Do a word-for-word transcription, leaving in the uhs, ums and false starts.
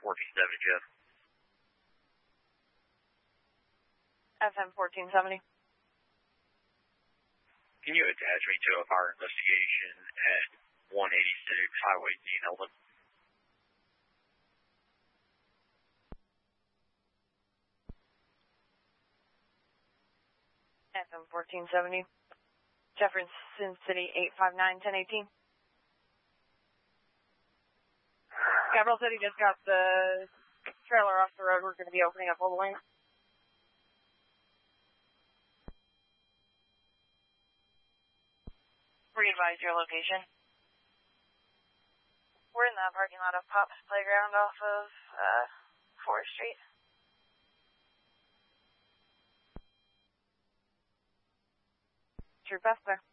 fourteen seventy, Jeff. F M fourteen seventy. Can you attach me to a fire investigation at one eighty-six Highway D in Eldon? F M fourteen seventy. Jefferson City eight five nine, ten eighteen. Capital City just got the trailer off the road. We're going to be opening up all the lanes. Re-advise your location. We're in the parking lot of Pop's Playground off of uh, Forest Street. It's your best there.